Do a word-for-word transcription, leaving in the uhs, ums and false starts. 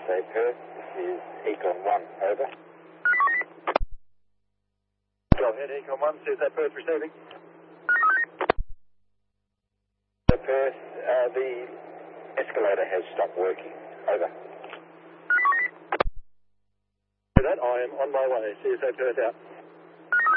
A Perth, this is Econ one, over. Go ahead, Econ one, C S A Perth receiving. C S A Perth, uh, the escalator has stopped working, over. That I am on my way, C S A Perth out.